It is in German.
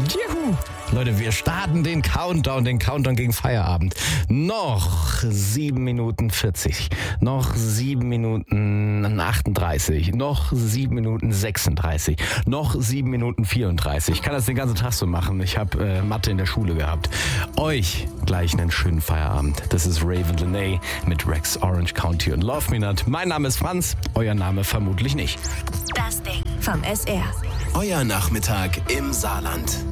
Juhu! Leute, wir starten den Countdown gegen Feierabend. Noch 7 Minuten 40, noch 7 Minuten 38, noch 7 Minuten 36, noch 7 Minuten 34. Ich kann das den ganzen Tag so machen. Ich habe Mathe in der Schule gehabt. Euch gleich einen schönen Feierabend. Das ist Raven Lenae mit Rex Orange County und Love Me Not. Mein Name ist Franz, euer Name vermutlich nicht. Das Ding vom SR. Euer Nachmittag im Saarland.